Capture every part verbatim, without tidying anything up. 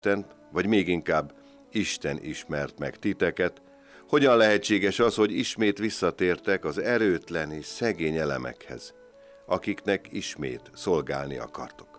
Istent, vagy még inkább Isten ismert meg titeket. Hogyan lehetséges az, hogy ismét visszatértek az erőtlen és szegény elemekhez, akiknek ismét szolgálni akartok?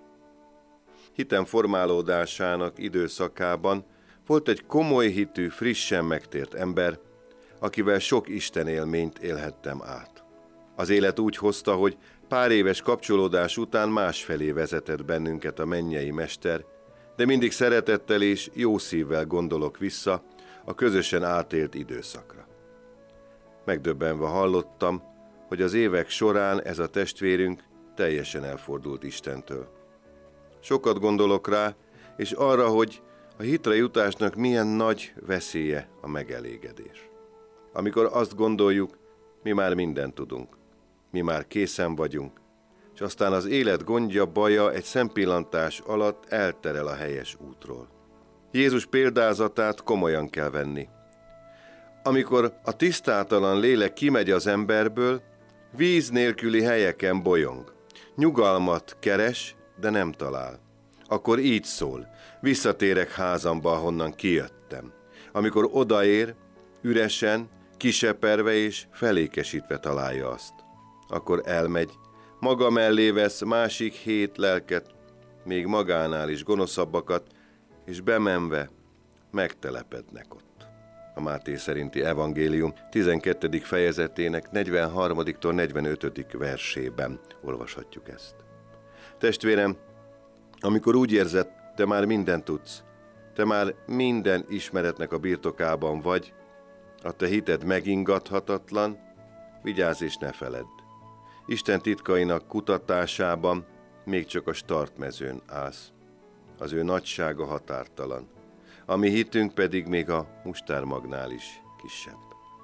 Hitem formálódásának időszakában volt egy komoly hitű, frissen megtért ember, akivel sok Isten élményt élhettem át. Az élet úgy hozta, hogy pár éves kapcsolódás után másfelé vezetett bennünket a mennyei mester, de mindig szeretettel és jó szívvel gondolok vissza a közösen átélt időszakra. Megdöbbenve hallottam, hogy az évek során ez a testvérünk teljesen elfordult Istentől. Sokat gondolok rá, és arra, hogy a hitre jutásnak milyen nagy veszélye a megelégedés. Amikor azt gondoljuk, mi már mindent tudunk, mi már készen vagyunk, és aztán az élet gondja, baja egy szempillantás alatt elterel a helyes útról. Jézus példázatát komolyan kell venni. Amikor a tisztátalan lélek kimegy az emberből, víz nélküli helyeken bolyong. Nyugalmat keres, de nem talál. Akkor így szól: visszatérek házamba, ahonnan kijöttem. Amikor odaér, üresen, kiseperve és felékesítve találja azt. Akkor elmegy, maga mellé vesz másik hét lelket, még magánál is gonoszabbakat, és bemenve megtelepednek ott. A Máté szerinti evangélium tizenkettedik fejezetének negyvenharmadiktól negyvenötödik versében olvashatjuk ezt. Testvérem, amikor úgy érzed, te már mindent tudsz, te már minden ismeretnek a birtokában vagy, a te hited megingathatatlan, vigyázz és ne feledd. Isten titkainak kutatásában még csak a startmezőn állsz. Az ő nagysága határtalan, a mi hitünk pedig még a mustármagnál is kisebb.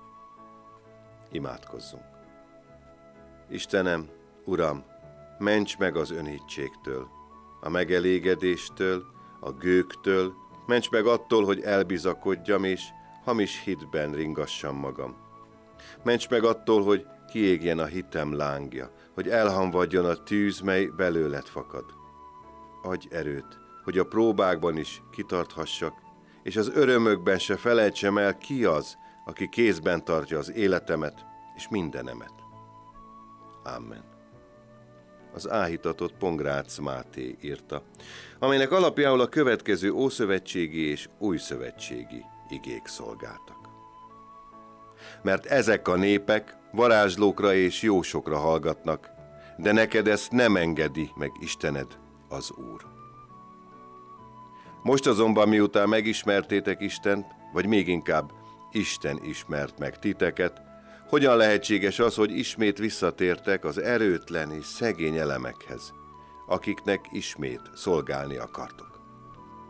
Imádkozzunk. Istenem, Uram, ments meg az önhitségtől, a megelégedéstől, a gőgtől, ments meg attól, hogy elbizakodjam és hamis hitben ringassam magam. Ments meg attól, hogy kiégjen a hitem lángja, hogy elhamvadjon a tűz, mely belőled fakad. Adj erőt, hogy a próbákban is kitarthassak, és az örömökben se felejtsem el, ki az, aki kézben tartja az életemet és mindenemet. Amen. Az áhítatot Pongrácz Máté írta, amelynek alapjául a következő ószövetségi és újszövetségi igék szolgáltak. Mert ezek a népek varázslókra és jósokra hallgatnak, de neked ezt nem engedi meg Istened, az Úr. Most azonban, miután megismertétek Istent, vagy még inkább Isten ismert meg titeket, hogyan lehetséges az, hogy ismét visszatértek az erőtlen és szegény elemekhez, akiknek ismét szolgálni akartok?